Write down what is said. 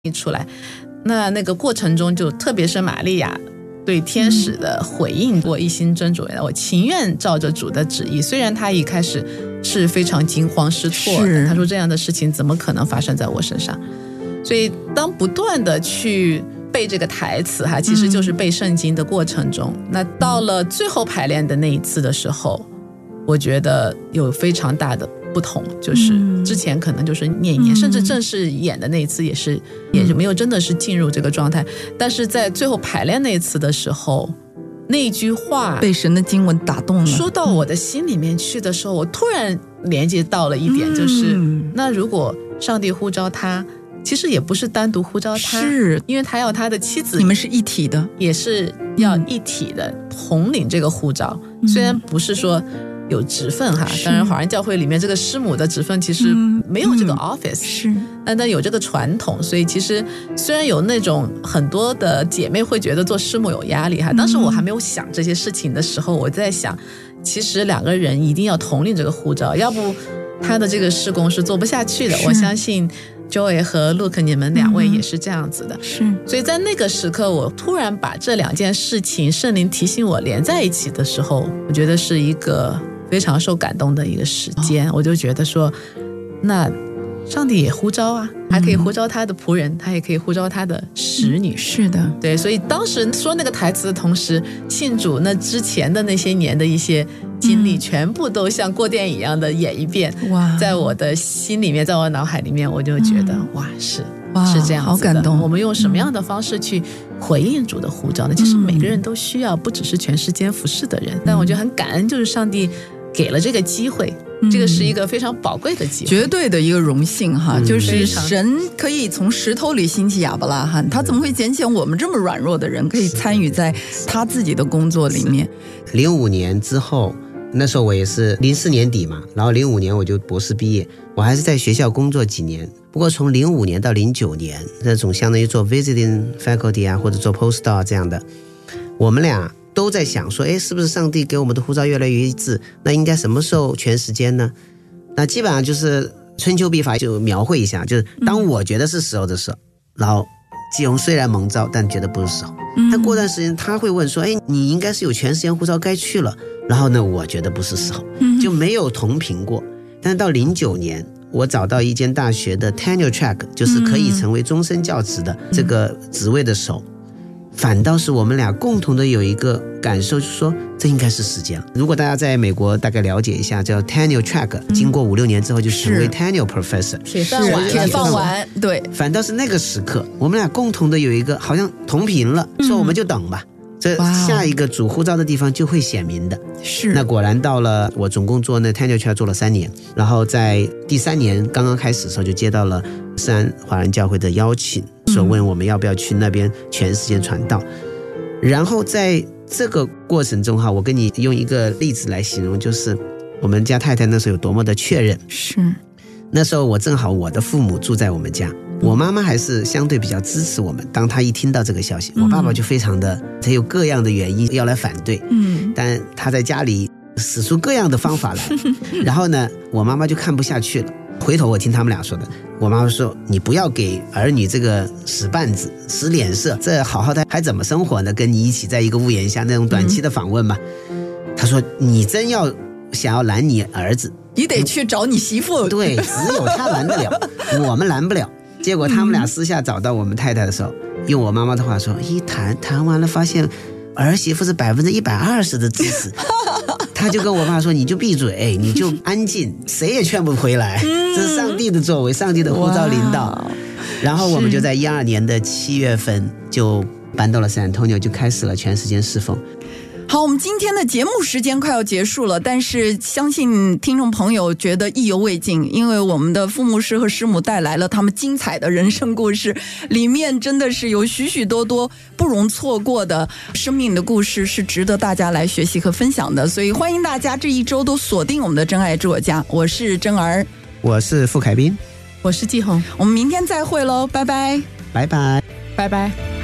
一出来，那个过程中就特别是玛利亚对天使的回应过一心真主，我情愿照着主的旨意。虽然他一开始是非常惊慌失措的，他说这样的事情怎么可能发生在我身上。所以当不断的去背这个台词其实就是背圣经的过程中，那到了最后排练的那一次的时候，我觉得有非常大的不同，就是之前可能就是念一念，甚至正式演的那一次也就没有真的是进入这个状态，但是在最后排练那一次的时候，那一句话被神的经文打动了， 说到我的心里面去的时候，我突然连接到了一点，就是那如果上帝呼召他，其实也不是单独呼召他，是因为他要他的妻子， 你们是一体的， 也是要一体的统领这个呼召。虽然不是说有职分当然华人教会里面这个师母的职分其实没有这个 office，是，但有这个传统，所以其实虽然有那种很多的姐妹会觉得做师母有压力当时我还没有想这些事情的时候，我在想其实两个人一定要统领这个呼召，要不他的这个事工是做不下去的。我相信 Joy 和 Luke 你们两位也是这样子的，是。所以在那个时刻我突然把这两件事情圣灵提醒我连在一起的时候，我觉得是一个非常受感动的一个时间，我就觉得说那上帝也呼召还可以呼召他的仆人，他也可以呼召他的使女，是的，对。所以当时说那个台词的同时，信主那之前的那些年的一些经历全部都像过电影一样的演一遍，在我的心里面，在我脑海里面，我就觉得是这样子的，好感动。我们用什么样的方式去回应主的呼召呢？其实每个人都需要，不只是全世间服侍的人，但我觉得很感恩，就是上帝给了这个机会，这个是一个非常宝贵的机会， 绝对的一个荣幸就是神可以从石头里兴起亚伯拉罕，他怎么会拣选我们这么软弱的人可以参与在他自己的工作里面。 05年之后，那时候我也是04年底嘛，然后05年我就博士毕业，我还是在学校工作几年。不过从05年到09年那种相当于做 visiting faculty 或者做 postdoc 这样的，我们俩都在想说是不是上帝给我们的呼召越来越一致，那应该什么时候全时间呢？那基本上就是春秋笔法就描绘一下，就是当我觉得是时候的时候，然后基宏虽然蒙召但觉得不是时候，但过段时间他会问说你应该是有全时间呼召该去了，然后呢我觉得不是时候，就没有同频过。但是到09年我找到一间大学的 tenure track， 就是可以成为终身教职的这个职位的时候，反倒是我们俩共同的有一个感受，就是说这应该是时间了。如果大家在美国大概了解一下，叫 tenure track， 经过5-6年之后就成为 tenure professor， 铁饭碗，对。 反倒是那个时刻，我们俩共同的有一个好像同频了，说我们就等吧，这下一个主呼召的地方就会显明的。是。那果然到了我总共做那 tenure track 做了3年，然后在第3年刚刚开始的时候就接到了圣安华人教会的邀请，说问我们要不要去那边全时间传道。然后在这个过程中我跟你用一个例子来形容，就是我们家太太那时候有多么的确认。是。那时候我正好我的父母住在我们家，我妈妈还是相对比较支持我们。当她一听到这个消息，我爸爸就非常的，他有各样的原因要来反对，但他在家里使出各样的方法来。然后呢，我妈妈就看不下去了。回头我听他们俩说的，我妈妈说你不要给儿女这个使绊子使脸色，这好好的还怎么生活呢？跟你一起在一个屋檐下那种短期的访问嘛。她说你真要想要拦你儿子， 你得去找你媳妇。 对，只有他拦得了，我们拦不了。结果他们俩私下找到我们太太的时候，用我妈妈的话说，一谈完了发现儿媳妇是120%的支持。他就跟我爸说，你就闭嘴，你就安静，谁也劝不回来，这是上帝的作为，上帝的呼召领导。然后我们就在12年的7月份就搬到了San Antonio，就开始了全时间侍奉。 好，我们今天的节目时间快要结束了，但是相信听众朋友觉得意犹未尽，因为我们的副牧师和师母带来了他们精彩的人生故事，里面真的是有许许多多不容错过的生命的故事，是值得大家来学习和分享的。所以欢迎大家这一周都锁定我们的真爱之我家，我是真儿， 我是傅凯斌， 我是季红， 我们明天再会喽，拜拜， 拜拜， 拜拜。